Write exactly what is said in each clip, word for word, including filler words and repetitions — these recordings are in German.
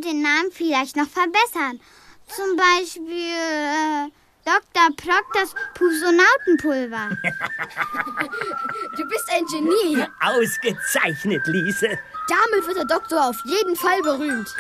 den Namen vielleicht noch verbessern. Zum Beispiel äh, Doktor Proctors Pupsonautenpulver. Du bist ein Genie. Ausgezeichnet, Liese. Damit wird der Doktor auf jeden Fall berühmt.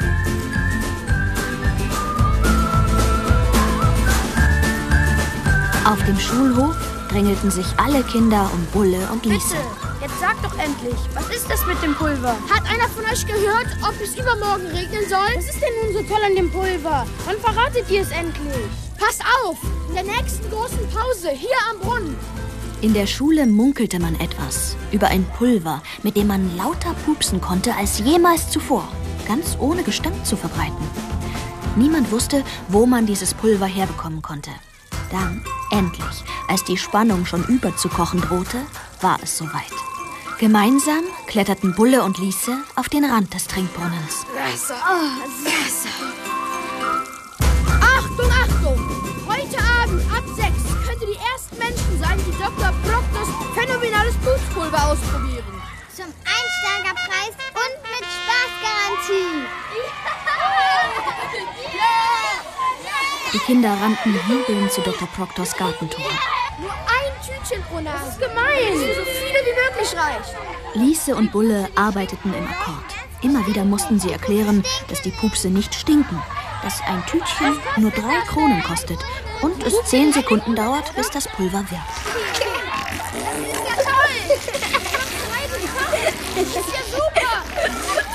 Auf dem Schulhof drängelten sich alle Kinder um Bulle und Liese. Bitte, jetzt sag doch endlich, was ist das mit dem Pulver? Hat einer von euch gehört, ob es übermorgen regnen soll? Was ist denn nun so toll an dem Pulver? Wann verratet ihr es endlich? Passt auf, in der nächsten großen Pause, hier am Brunnen. In der Schule munkelte man etwas über ein Pulver, mit dem man lauter pupsen konnte als jemals zuvor, ganz ohne Gestank zu verbreiten. Niemand wusste, wo man dieses Pulver herbekommen konnte. Dann, endlich, als die Spannung schon überzukochen drohte, war es soweit. Gemeinsam kletterten Bulle und Liese auf den Rand des Trinkbrunnens. Wasser, oh, Wasser. Achtung, Achtung! Heute Abend ab sechs könnt ihr die ersten Menschen sein, die Doktor Proctors phänomenales Pupspulver ausprobieren. Zum Einsteigerpreis und mit Spaßgarantie. Die Kinder rannten jubelnd zu Doktor Proctors Gartentor. Nur ein Tütchen pro Nase. Das ist gemein. So viele wie möglich reicht. Liese und Bulle arbeiteten im Akkord. Immer wieder mussten sie erklären, dass die Pupse nicht stinken, dass ein Tütchen nur drei Kronen kostet und es zehn Sekunden dauert, bis das Pulver wirkt. Das ist ja toll. Das ist ja super.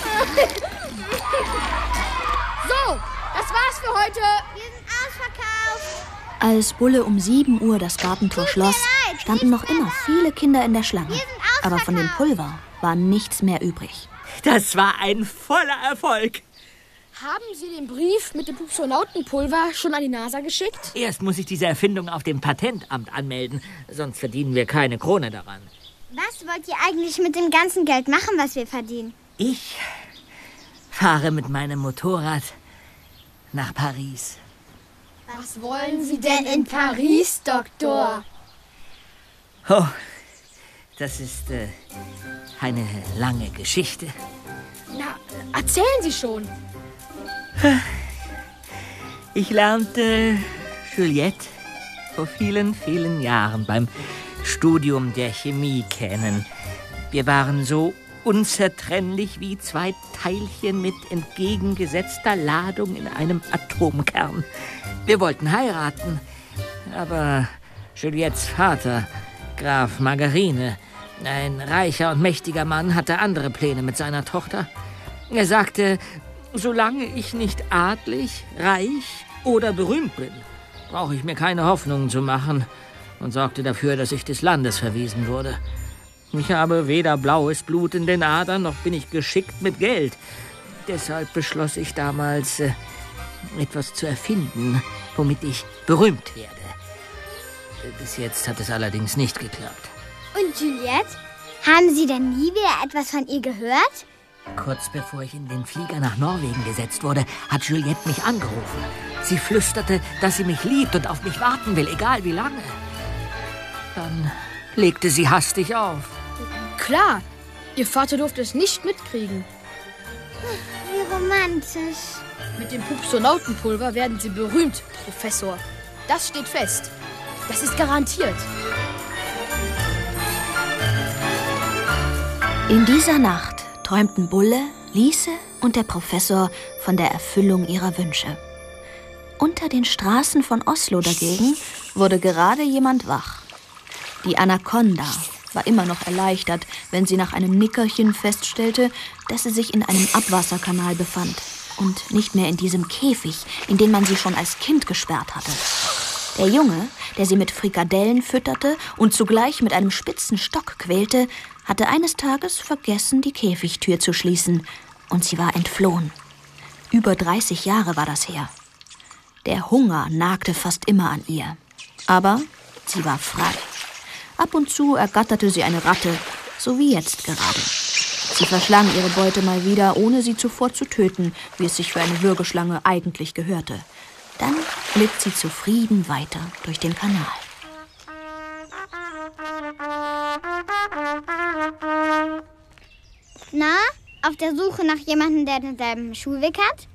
So, das war's für heute. Wir sind ausverkauft. Als Bulle um sieben Uhr das Gartentor schloss, standen noch immer viele Kinder in der Schlange. Aber von dem Pulver war nichts mehr übrig. Das war ein voller Erfolg. Haben Sie den Brief mit dem Pupsonautenpulver schon an die NASA geschickt? Erst muss ich diese Erfindung auf dem Patentamt anmelden, sonst verdienen wir keine Krone daran. Was wollt ihr eigentlich mit dem ganzen Geld machen, was wir verdienen? Ich fahre mit meinem Motorrad nach Paris. Was wollen Sie denn in Paris, Doktor? Oh, das ist äh, eine lange Geschichte. Na, erzählen Sie schon. Ich lernte Juliette vor vielen, vielen Jahren beim Studium der Chemie kennen. Wir waren so unzertrennlich wie zwei Teilchen mit entgegengesetzter Ladung in einem Atomkern. Wir wollten heiraten, aber Juliettes Vater, Graf Margarine, ein reicher und mächtiger Mann, hatte andere Pläne mit seiner Tochter. Er sagte, solange ich nicht adlig, reich oder berühmt bin, brauche ich mir keine Hoffnungen zu machen und sorgte dafür, dass ich des Landes verwiesen wurde. Ich habe weder blaues Blut in den Adern, noch bin ich geschickt mit Geld. Deshalb beschloss ich damals, äh, etwas zu erfinden, womit ich berühmt werde. Bis jetzt hat es allerdings nicht geklappt. Und Juliette? Haben Sie denn nie wieder etwas von ihr gehört? Kurz bevor ich in den Flieger nach Norwegen gesetzt wurde, hat Juliette mich angerufen. Sie flüsterte, dass sie mich liebt und auf mich warten will, egal wie lange. Dann legte sie hastig auf. Klar, Ihr Vater durfte es nicht mitkriegen. Wie romantisch. Mit dem Pupsonautenpulver werden Sie berühmt, Professor. Das steht fest. Das ist garantiert. In dieser Nacht träumten Bulle, Liese und der Professor von der Erfüllung ihrer Wünsche. Unter den Straßen von Oslo dagegen wurde gerade jemand wach. Die Anaconda war immer noch erleichtert, wenn sie nach einem Nickerchen feststellte, dass sie sich in einem Abwasserkanal befand und nicht mehr in diesem Käfig, in den man sie schon als Kind gesperrt hatte. Der Junge, der sie mit Frikadellen fütterte und zugleich mit einem spitzen Stock quälte, hatte eines Tages vergessen, die Käfigtür zu schließen, und sie war entflohen. Über dreißig Jahre war das her. Der Hunger nagte fast immer an ihr. Aber sie war frei. Ab und zu ergatterte sie eine Ratte, so wie jetzt gerade. Sie verschlang ihre Beute mal wieder, ohne sie zuvor zu töten, wie es sich für eine Würgeschlange eigentlich gehörte. Dann glitt sie zufrieden weiter durch den Kanal. Na, auf der Suche nach jemandem, der denselben Schulweg hat?